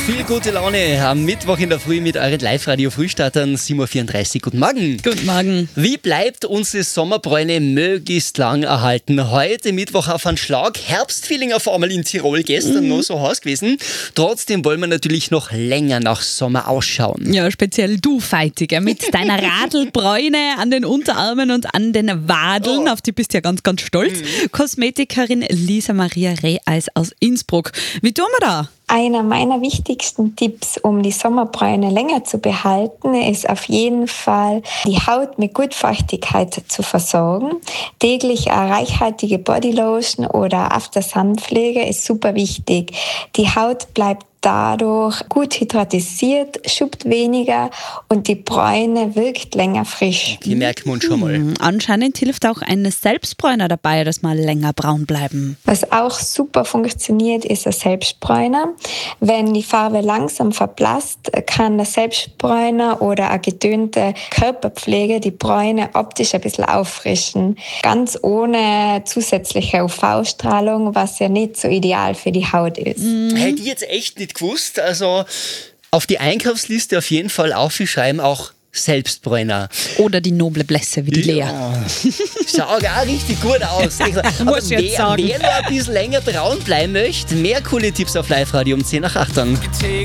Viel gute Laune am Mittwoch in der Früh mit euren Live-Radio-Frühstartern 7.34 Uhr. Guten Morgen. Guten Morgen. Wie bleibt unsere Sommerbräune möglichst lang erhalten? Heute Mittwoch auf einen Schlag. Herbstfeeling auf einmal in Tirol. Gestern noch so heiß gewesen. Trotzdem wollen wir natürlich noch länger nach Sommer ausschauen. Ja, speziell du, Feitiger, mit deiner Radelbräune an den Unterarmen und an den Wadeln. Auf die bist du ja ganz, ganz stolz. Kosmetikerin Lisa Maria Reeis aus Innsbruck. Wie tun wir da? Einer meiner wichtigsten Tipps, um die Sommerbräune länger zu behalten, ist auf jeden Fall, die Haut mit gut Feuchtigkeit zu versorgen. Täglich eine reichhaltige Bodylotion oder After-Sun-Pflege ist super wichtig. Die Haut bleibt dadurch gut hydratisiert, schuppt weniger und die Bräune wirkt länger frisch. Die merkt man schon mal. Anscheinend hilft auch ein Selbstbräuner dabei, dass wir länger braun bleiben. Was auch super funktioniert, ist ein Selbstbräuner. Wenn die Farbe langsam verblasst, kann der Selbstbräuner oder eine gedönte Körperpflege die Bräune optisch ein bisschen auffrischen. Ganz ohne zusätzliche UV-Strahlung, was ja nicht so ideal für die Haut ist. Hätte ich jetzt echt nicht gewusst. Also auf die Einkaufsliste auf jeden Fall aufschreiben, auch Selbstbräuner. Oder die noble Blässe wie die Lea. Schaut auch richtig gut aus. Aber Muss ich jetzt sagen. wer noch ein bisschen länger braun bleiben möchte, mehr coole Tipps auf Live-Radio um 10 nach 8 dann.